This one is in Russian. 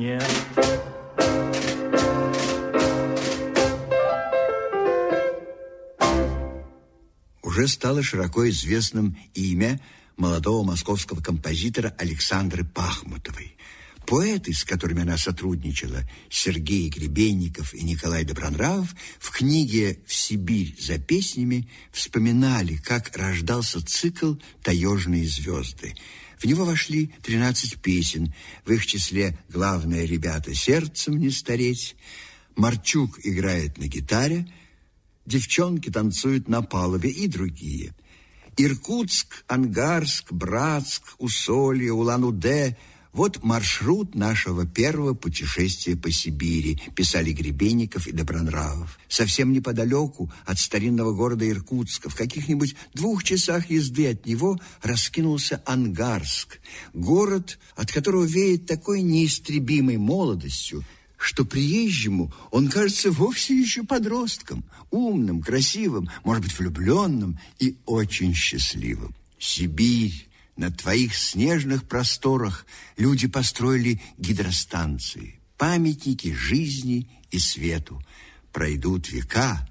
мне. Уже стало широко известным имя молодого московского композитора Александры Пахмутовой. Поэты, с которыми она сотрудничала, Сергей Гребенников и Николай Добронравов, в книге «В Сибирь за песнями» вспоминали, как рождался цикл «Таежные звезды». В него вошли 13 песен, в их числе «Главное, ребята, сердцем не стареть», «Марчук играет на гитаре», «Девчонки танцуют на палубе» и другие. Иркутск, Ангарск, Братск, Усолье, Улан-Удэ – вот маршрут нашего первого путешествия по Сибири, писали Гребенников и Добронравов. Совсем неподалеку от старинного города Иркутска, в каких-нибудь 2 часах езды от него, раскинулся Ангарск, город, от которого веет такой неистребимой молодостью, что приезжему он кажется вовсе еще подростком, умным, красивым, может быть, влюбленным и очень счастливым. Сибирь. На твоих снежных просторах люди построили гидростанции, памятники жизни и свету. Пройдут века,